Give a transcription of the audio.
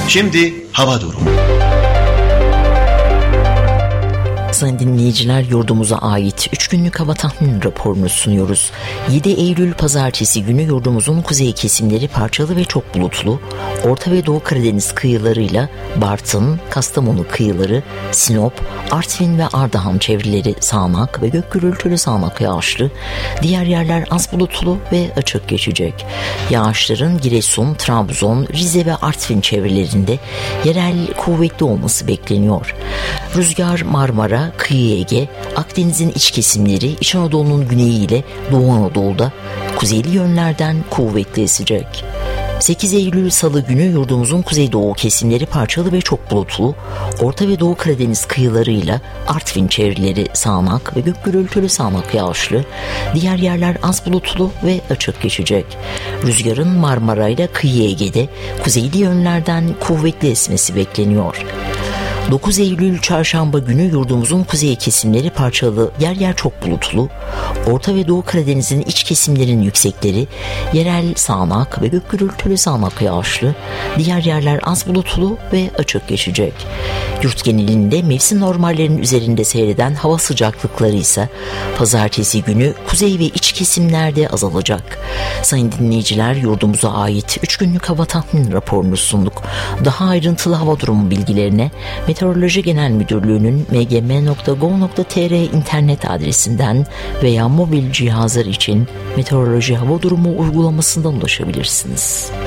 Şimdi hava durumu. Sayın dinleyiciler, yurdumuza ait 3 günlük hava tahmin raporunu sunuyoruz. 7 Eylül Pazartesi günü yurdumuzun kuzey kesimleri parçalı ve çok bulutlu. Orta ve Doğu Karadeniz kıyılarıyla Bartın, Kastamonu kıyıları, Sinop, Artvin ve Ardahan çevreleri sağanak ve gök gürültülü sağanak yağışlı. Diğer yerler az bulutlu ve açık geçecek. Yağışların Giresun, Trabzon, Rize ve Artvin çevrelerinde yerel kuvvetli olması bekleniyor. Rüzgar Marmara, Kıyı Ege, Akdeniz'in iç kesimleri, İç Anadolu'nun güneyi ile Doğu Anadolu'da kuzeyli yönlerden kuvvetli esecek. 8 Eylül Salı günü yurdumuzun kuzeydoğu kesimleri parçalı ve çok bulutlu, Orta ve Doğu Karadeniz kıyılarıyla Artvin çevreleri sağanak ve gök gürültülü sağanak yağışlı, diğer yerler az bulutlu ve açık geçecek. Rüzgarın Marmara ile Kıyı Ege'de kuzeyli yönlerden kuvvetli esmesi bekleniyor. 9 Eylül Çarşamba günü yurdumuzun kuzey kesimleri parçalı, yer yer çok bulutlu, Orta ve Doğu Karadeniz'in iç kesimlerin yüksekleri yerel sağanak ve gök gürültülü sağanak yağışlı, diğer yerler az bulutlu ve açık geçecek. Yurt genelinde mevsim normallerinin üzerinde seyreden hava sıcaklıkları ise Pazartesi günü kuzey ve iç kesimlerde azalacak. Sayın dinleyiciler, yurdumuza ait 3 günlük hava tahmin raporunu sunduk. Daha ayrıntılı hava durumu bilgilerine Meteoroloji Genel Müdürlüğü'nün mgm.gov.tr internet adresinden veya mobil cihazlar için meteoroloji hava durumu uygulamasından ulaşabilirsiniz.